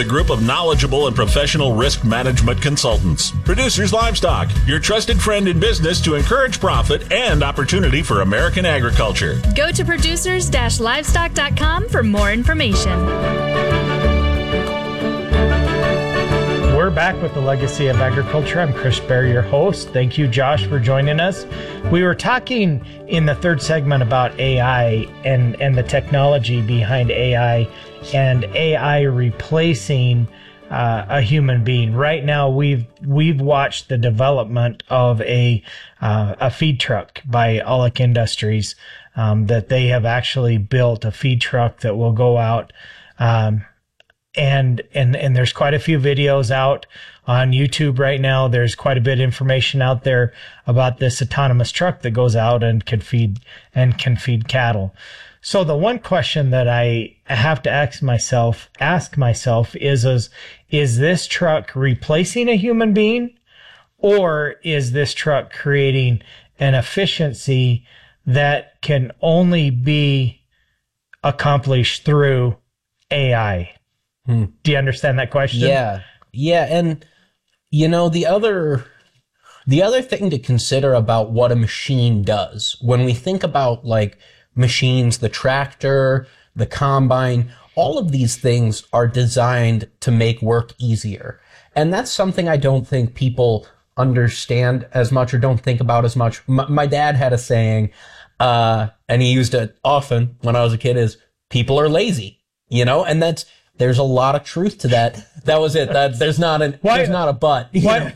a group of knowledgeable and professional risk management consultants. Producers Livestock, your trusted friend in business to encourage profit and opportunity for American agriculture. Go to producers-livestock.com for more information. We're back with the Legacy of Agriculture. I'm Chris Bear, your host. Thank you, Josh, for joining us. We were talking in the third segment about AI and the technology behind AI and AI replacing a human being. Right now, we've watched the development of a feed truck by Aulick Industries, that they have actually built a feed truck that will go out. And there's quite a few videos out on YouTube right now. There's quite a bit of information out there about this autonomous truck that goes out and can feed cattle. So the one question that I have to ask myself is this truck replacing a human being, or is this truck creating an efficiency that can only be accomplished through AI? Do you understand that question? Yeah. And you know, the other thing to consider about what a machine does, when we think about like machines, the tractor, the combine, all of these things are designed to make work easier. And that's something I don't think people understand as much or don't think about as much. My dad had a saying, and he used it often when I was a kid, is people are lazy, you know, and there's a lot of truth to that. That was it. There's not a but.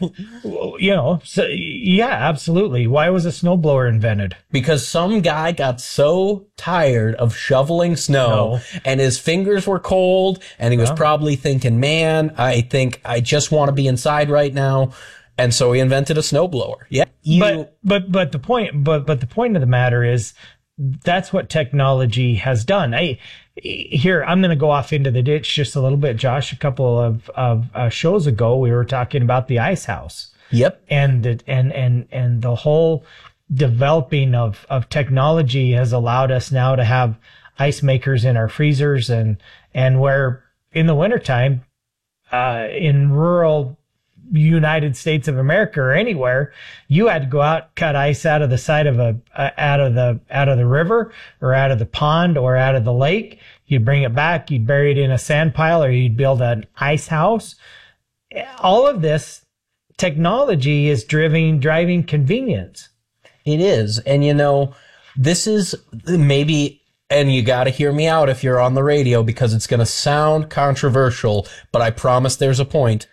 Yeah, absolutely. Why was a snowblower invented? Because some guy got so tired of shoveling snow and his fingers were cold and he was probably thinking, man, I think I just want to be inside right now. And so he invented a snowblower. Yeah. But the point of the matter is that's what technology has done. Here, I'm going to go off into the ditch just a little bit, Josh. A couple of shows ago, we were talking about the ice house. Yep. And the whole developing of technology has allowed us now to have ice makers in our freezers, and where in the wintertime, in rural United States of America or anywhere, you had to go out, cut ice out of the side of out of the river or out of the pond or out of the lake. You'd bring it back, you'd bury it in a sand pile, or you'd build an ice house. All of this technology is driving convenience. It is. And you know, this is maybe, and you got to hear me out if you're on the radio, because it's going to sound controversial, but I promise there's a point.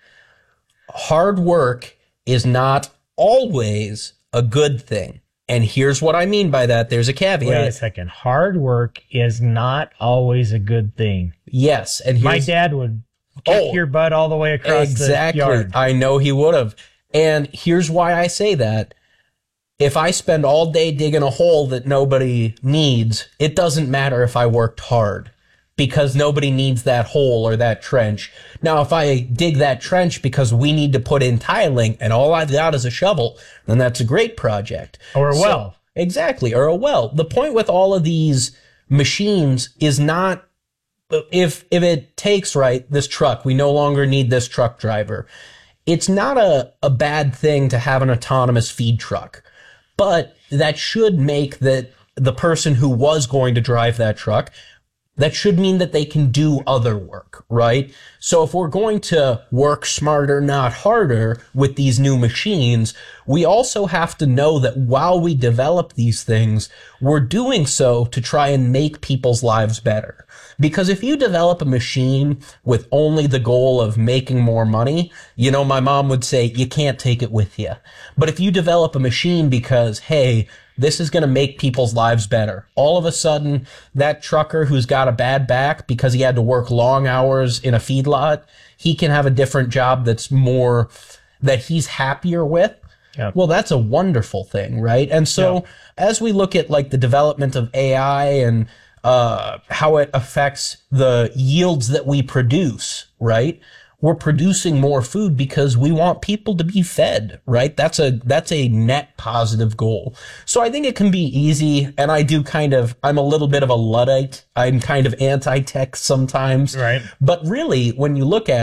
Hard work is not always a good thing. And here's what I mean by that. There's a caveat. Wait a second. Hard work is not always a good thing. Yes. And my dad would kick your butt all the way across the yard. I know he would have. And here's why I say that. If I spend all day digging a hole that nobody needs, it doesn't matter if I worked hard, because nobody needs that hole or that trench. Now, if I dig that trench because we need to put in tiling and all I've got is a shovel, then that's a great project. Or a well. Exactly, or a well. The point with all of these machines is not, if it takes, right, this truck, we no longer need this truck driver. It's not a bad thing to have an autonomous feed truck, but that should make that the person who was going to drive that truck, that should mean that they can do other work, right? So if we're going to work smarter, not harder with these new machines, we also have to know that while we develop these things, we're doing so to try and make people's lives better. Because if you develop a machine with only the goal of making more money, you know, my mom would say, you can't take it with you. But if you develop a machine because, hey, this is going to make people's lives better, all of a sudden, that trucker who's got a bad back because he had to work long hours in a feedlot, he can have a different job that he's happier with. Yep. Well, that's a wonderful thing, right? And so as we look at like the development of AI and how it affects the yields that we produce, right? We're producing more food because we want people to be fed, right? That's a net positive goal. So I think it can be easy, and I'm a little bit of a Luddite. I'm kind of anti-tech sometimes. Right. But really, when you look at